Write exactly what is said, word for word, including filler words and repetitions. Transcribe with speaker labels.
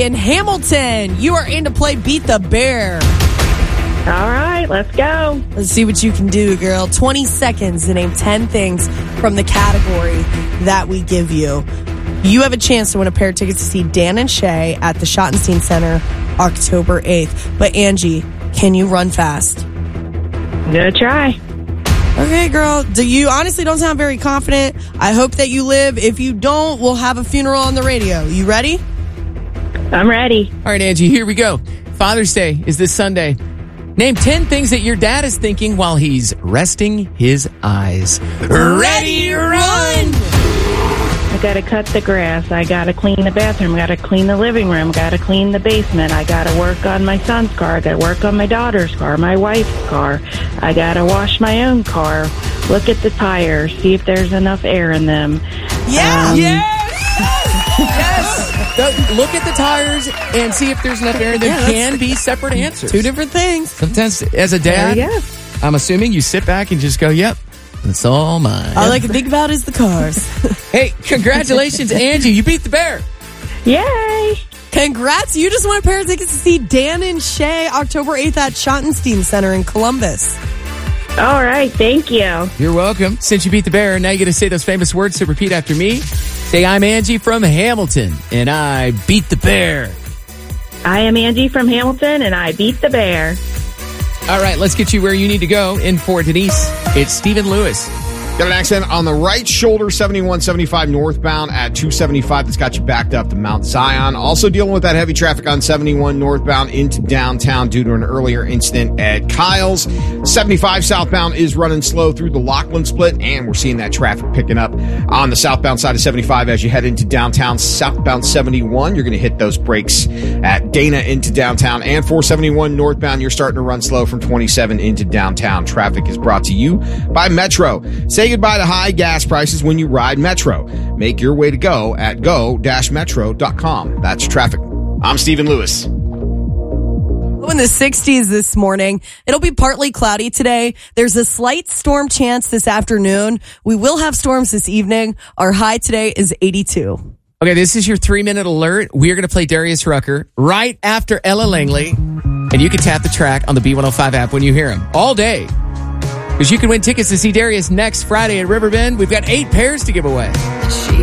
Speaker 1: in Hamilton. You are in to play Beat the Bear.
Speaker 2: All right, let's go.
Speaker 1: Let's see what you can do, girl. twenty seconds to name ten things from the category that we give you. You have a chance to win a pair of tickets to see Dan and Shay at the Schottenstein Center October eighth. But Angie, can you run fast?
Speaker 2: I'm going to try.
Speaker 1: Okay, girl. Do you honestly don't sound very confident? I hope that you live. If you don't, we'll have a funeral on the radio. You ready?
Speaker 2: I'm ready.
Speaker 3: All right, Angie, here we go. Father's Day is this Sunday. Name ten things that your dad is thinking while he's resting his eyes. Ready, run!
Speaker 2: I got to cut the grass. I got to clean the bathroom. I got to clean the living room. I got to clean the basement. I got to work on my son's car. I got to work on my daughter's car, my wife's car. I got to wash my own car. Look at the tires. See if there's enough air in them.
Speaker 1: Yeah!
Speaker 3: Um, yes! Yes! Go, look at the tires and see if there's enough air. There
Speaker 1: Yeah,
Speaker 3: can be separate answers.
Speaker 1: Two different things.
Speaker 3: Sometimes, as a dad,
Speaker 2: There you go.
Speaker 3: I'm assuming you sit back and just go, yep, it's all mine.
Speaker 1: All I can think about is the cars.
Speaker 3: Hey, congratulations, Angie. You beat the bear.
Speaker 2: Yay!
Speaker 1: Congrats. You just won a pair of tickets to see Dan and Shay October eighth at Schottenstein Center in Columbus.
Speaker 2: All right, thank you.
Speaker 3: You're welcome. Since you beat the bear, now you get to say those famous words to repeat after me. Say, I'm Angie from Hamilton, and I beat the bear.
Speaker 2: I am Angie from Hamilton, and I beat the bear.
Speaker 3: All right, let's get you where you need to go. In for Denise, it's Stephen Lewis.
Speaker 4: Got an accident on the right shoulder, seventy-one seventy-five northbound at two seventy-five. That's got you backed up to Mount Zion. Also dealing with that heavy traffic on seventy-one northbound into downtown due to an earlier incident at Kyle's. seventy-five southbound is running slow through the Lockland split, and we're seeing that traffic picking up on the southbound side of seventy-five as you head into downtown. Southbound seventy-one, you're going to hit those brakes at Dana into downtown. And four seventy-one northbound, you're starting to run slow from twenty-seven into downtown. Traffic is brought to you by Metro. Say goodbye to high gas prices when you ride Metro. Make your way to go at go dash metro dot com. That's traffic. I'm Stephen Lewis.
Speaker 1: In the sixties this morning. It'll be partly cloudy today. There's a slight storm chance this afternoon. We will have storms this evening. Our high today is eighty-two.
Speaker 3: Okay, this is your three-minute alert. We are going to play Darius Rucker right after Ella Langley. And you can tap the track on the B one oh five app when you hear him. All day. Because you can win tickets to see Darius next Friday at Riverbend. We've got eight pairs to give away.